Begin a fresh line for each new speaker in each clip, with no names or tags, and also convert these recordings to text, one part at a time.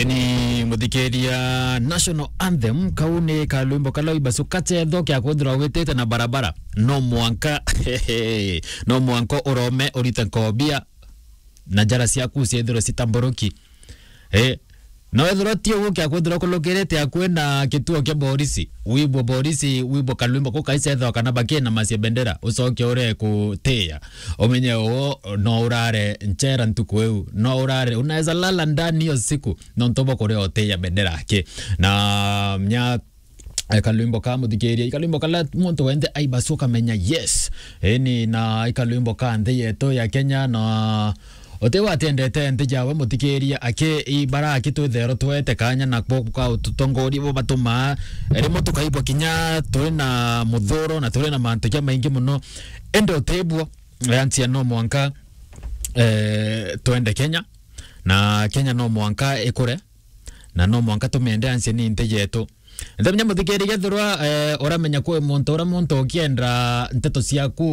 Eni muthikeria National Anthem kaune kalwimbo kala ibasukate thoke akodra wetete na barabara no mwanka orome orita kobia na jara siaku siedro sitamboroki no edro tio woke akodra kologerete akwenda kituo kya borisi wibo kalwimbo ko kaise tho kana bakena masie bendera usoke ore kutea omenye o no urare nchera ntukweu no urare unaweza lala ndani hiyo siku no ntobo kore otea bendera yake na mnya kalwimbo ka muthikeria kalwimbo kala muntu wende aibasoka menya yes eni na kalwimbo ka nthi yeto ya Kenya na otewa atendete ntijawe muthikeria ake ibara akitwethero twete kanya na kwa ututongori bo batuma rimo tukaibwa kinya twena muthoro na twena mantekya maingi muno endo tebwo yantia no mwanka twende Kenya na Kenya no mwanka ikure na no mwanka tumende ansia ni ntijeto ndamenya muthikeria gethurwa oramenya kwa muntu okienda nteto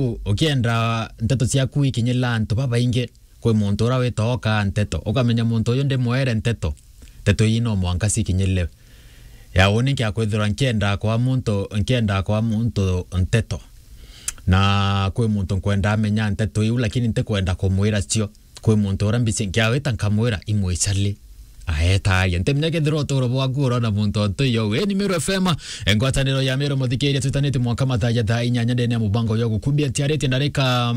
ciaku ikinyila ntu babainge kwa muntu ora wetoka nteto ukamenya muntu uyu ndi mwere nteto yino mwanka sikinyele ya woni kya kwethura nkenda kwa muntu nteto na kwa muntu nkwenda amenya nteto yu lakini ntekwenda kumwira cio kwa muntu ora mbisi kya weta nkamwira imwicali aeta yentemnya gethuro toro bwaguro na muntu ntoyo we ni Meru FM engwataniro ya Meru muthikeria tutanete mwaka mathaja tha inyanya ndene mubango yo gukubia tiarete ndareka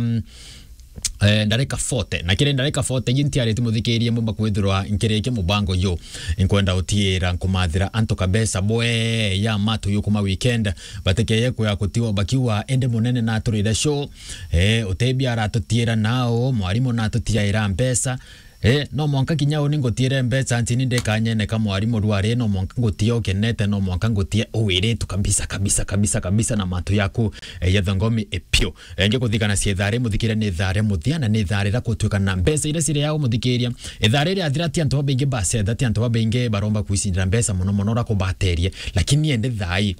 40 na kire ndareka 40 yintiarete muthikeria mumba kwithirwa nkireke mubango yo inkwenda utiira nkumathira anto kabesa bwe ya matu yo kuma weekend batekeye kwa kutiwa bakiwa ende munene na turida show utebia ratutiira nao mwarimu na tutiaira mpesa no mwanka kinyao ningotiere mbetsa antini ndekanyene kama mwarimu rware no mwanka ngotio kenete no mwanka ngotie owiretu kabisa na matu yaku yethangomi epio nge kuthikana ciethare muthikira ni thare muthiana ni thare ra kutwika na mbesa ire cire yao muthikiria ethare ri athira ti antu babinge base thati antu babinge baromba kuisindira mbesa muno ra kubaterie lakini ende thai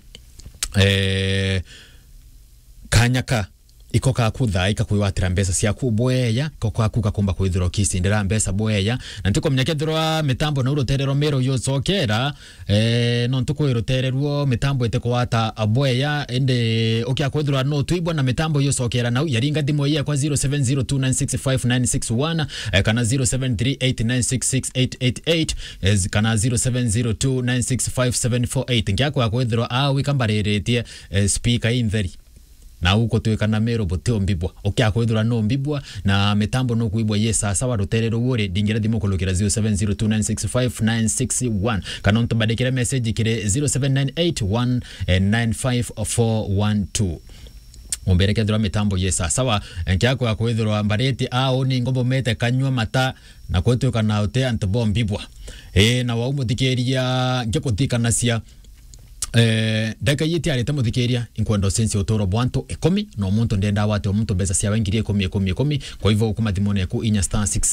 kanyaka ikoka kutha ikakwiwatira mbesa ciaku bweya koka kukakumba kwithira kisindira mbesa bweya na ntiko mnyakethirwa mitambo na uroterero Meru yo sokera no ntuko irotererwo mitambo itekwata bweya ende okya kwithirwa no tuibwa na mitambo yo sokera na yaringa thimo ye kwa 0702965961 kana 0738966888 kana 0702965748 ngyako kwithirwa wikambareretie speaker intheri na uko twekana Meru boteo mbibwa okya kwithura no mbibwa na mitambo no kuibwa yesa sawa ruterero wore dingira thimo kulukira 0702965961 kana ntubadekira message kire 0798195412 ombereke thura mitambo yesa sawa nkyako ya kwithura mbareti ni ngombo mete kanywa mata na kwetweka na ote antbo mbibwa na wa umuthikeria ngekuthikana cia daka yiti arete muthikeria inkwenda sensi otoro bwanto 10 no muntu ndenda wate omuntu besa cia wengirie 10 kwa hivyo ukumathimone ku inya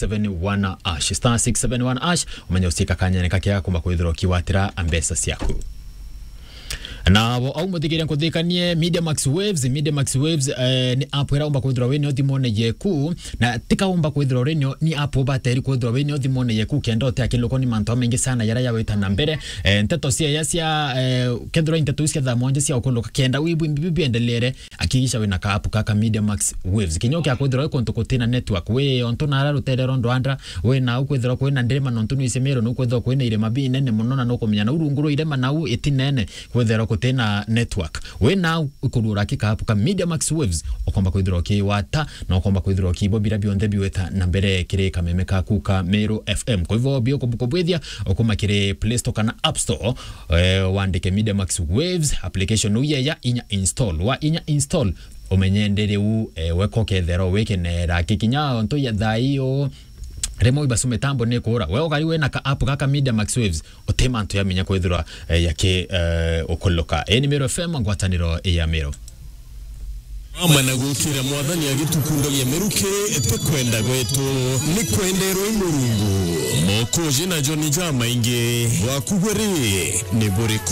*671# umenya usika kanyane kake kumba kwithiro kiwatira ambesa ciaku na au muthikeria kuthikanie Media Max Waves ni app era umba kwithira wenyo thimone yeku na tikaumba kwithira renyo ni app bateri kwithira wenyo thimone yeku kendo te akiloko ni manto mengi sana yara ya weta na mbere nteto cia yasia kendro nteto cia tha mwanje cia okoloka kenda wibu mbibi endelere akiisha wena ka app kaka Media Max Waves kinyoke akwithira konto kotina network we onto na ara ruterero ndwandra we na ukwithira kwena ndirema no ntunu isemero no kwithira kwena ire mabi nene muno na no kumenya na urunguru ire manau etinene kwithira kutena network we na ukurura kikapuka Media Max Waves okomba kwithira kiwata na okomba kwithira kibo bila bionde biweta na mbere kire kameme kakuka Meru FM kwa hivyo bio kubwethia okoma kire Play Store kana App Store wandike Media Max Waves application uye ya inya install omenyendere weko kethero wekenera kikinya onto ya thaio remo ibasume tambo ne kura we okari we na ka app kaka Media Max Waves otema nto yamenya kwithura yake okoloka ni Meru FM ngwataniro ya Meru
amana gukira mwathani agitukunda ye merukire tekwenda gwetu ni kwendero imurungu moko jina John Jama inge wakugwere ni bure